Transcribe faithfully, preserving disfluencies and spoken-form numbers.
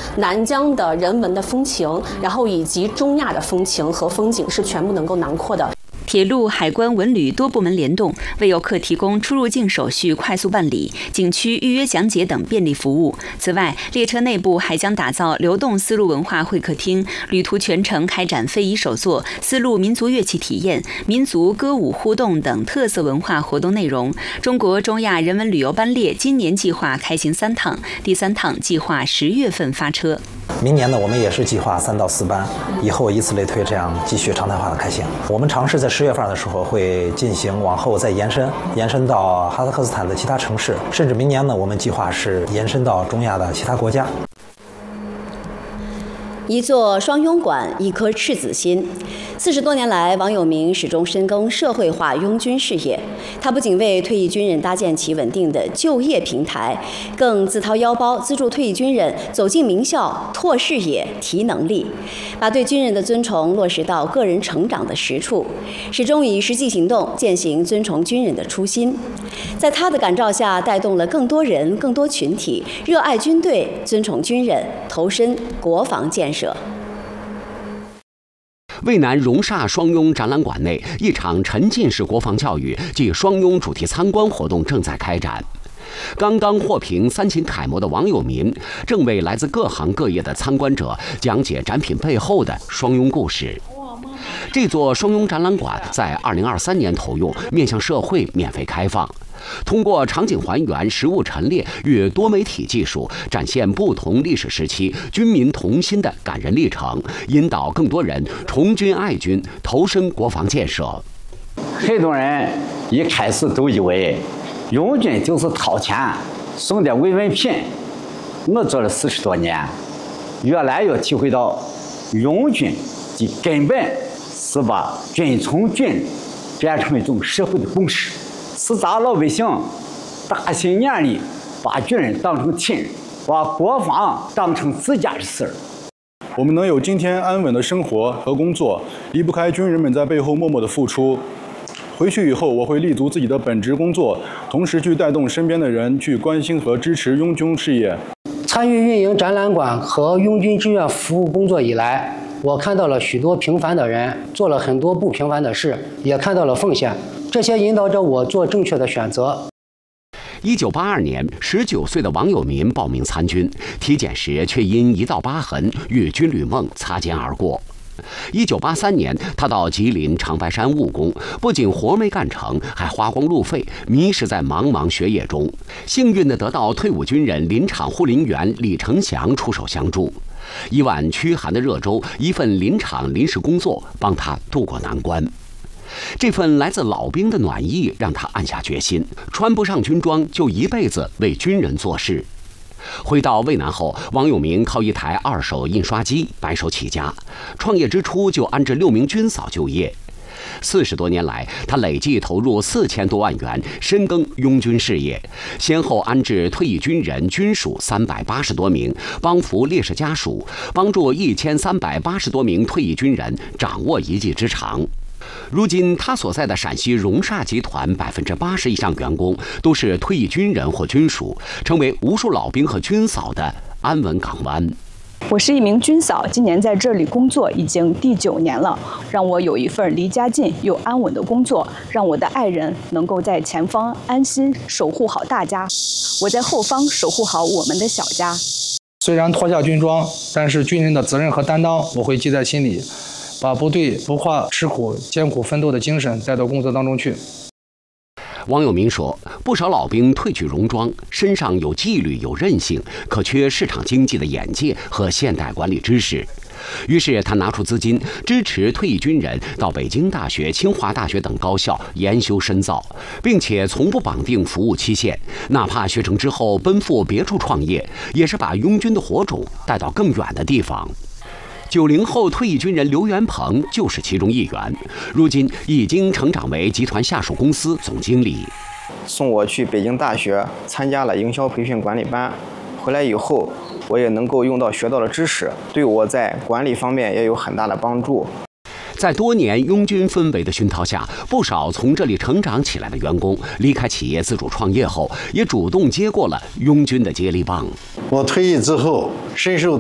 南疆的人文的风情，然后以及中亚的风情和风景是全部能够囊括的。 铁路、海关、文旅多部门联动，为游客提供出入境手续快速办理、景区预约讲解等便利服务。此外，列车内部还将打造流动丝路文化会客厅，旅途全程开展非遗手作、丝路民族乐器体验、民族歌舞互动等特色文化活动内容。中国中亚人文旅游班列今年计划开行三趟，第三趟计划十月份发车。 明年呢，我们也是计划三到四班，以后以此类推，这样继续常态化的开行。我们尝试在十月份的时候会进行，往后再延伸，延伸到哈萨克斯坦的其他城市，甚至明年呢，我们计划是延伸到中亚的其他国家。 一座双拥馆，一颗赤子心。四十多年来，王永明始终深耕社会化拥军事业。他不仅为退役军人搭建起稳定的就业平台，更自掏腰包资助退役军人走进名校、拓视野、提能力，把对军人的尊崇落实到个人成长的实处，始终以实际行动践行尊崇军人的初心。在他的感召下，带动了更多人、更多群体热爱军队、尊崇军人，投身国防建设。 渭南荣厦双拥展览馆内，一场沉浸式国防教育暨双拥主题参观活动正在开展。刚刚获评三秦楷模的王友民，正为来自各行各业的参观者讲解展品背后的双拥故事。这座双拥展览馆在二零二三年投用，面向社会免费开放。通过场景还原、实物陈列与多媒体技术，展现不同历史时期军民同心的感人历程，引导更多人崇军爱军，投身国防建设。 很多人一开始都以为拥军就是掏钱送点慰问品。我做了四十多年，越来越体会到拥军的根本是把军从军变成一种社会的共识，是咱老百姓打心眼里把军人当成亲人，把国防当成自家的事儿。 我们能有今天安稳的生活和工作，离不开军人们在背后默默的付出。回去以后，我会立足自己的本职工作，同时去带动身边的人去关心和支持拥军事业。 参与运营展览馆和拥军志愿服务工作以来，我看到了许多平凡的人做了很多不平凡的事，也看到了奉献，这些引导着我做正确的选择。 一九八二年，十九岁的王友民报名参军，体检时却因一道疤痕与军旅梦擦肩而过。一九八三年，他到吉林长白山务工，不仅活没干成，还花光路费，迷失在茫茫学业中。幸运地得到退伍军人林场护林员李成祥出手相助，一碗驱寒的热粥，一份林场临时工作，帮他渡过难关。这份来自老兵的暖意让他暗下决心，穿不上军装就一辈子为军人做事。回到渭南后，王永明靠一台二手印刷机白手起家，创业之初就安置六名军嫂就业。四十多年来，他累计投入四千多万元，深耕拥军事业，先后安置退役军人、军属三百八十多名，帮扶烈士家属，帮助一千三百八十多名退役军人掌握一技之长。如今，他所在的陕西荣厦集团百分之八十以上员工都是退役军人或军属，成为无数老兵和军嫂的安稳港湾。 我是一名军嫂，今年在这里工作已经第九年了，让我有一份离家近又安稳的工作，让我的爱人能够在前方安心守护好大家，我在后方守护好我们的小家。 虽然脱下军装，但是军人的责任和担当我会记在心里，把部队不怕吃苦、艰苦奋斗的精神带到工作当中去。 王友民说，不少老兵褪去戎装，身上有纪律、有韧性，可缺市场经济的眼界和现代管理知识。于是他拿出资金支持退役军人到北京大学、清华大学等高校研修深造，并且从不绑定服务期限，哪怕学成之后奔赴别处创业，也是把拥军的火种带到更远的地方。九零后退役军人刘元鹏就是其中一员，如今已经成长为集团下属公司总经理。 送我去北京大学参加了营销培训管理班，回来以后我也能够用到学到的知识，对我在管理方面也有很大的帮助。 在多年拥军氛围的熏陶下，不少从这里成长起来的员工离开企业自主创业后，也主动接过了拥军的接力棒。 我退役之后深受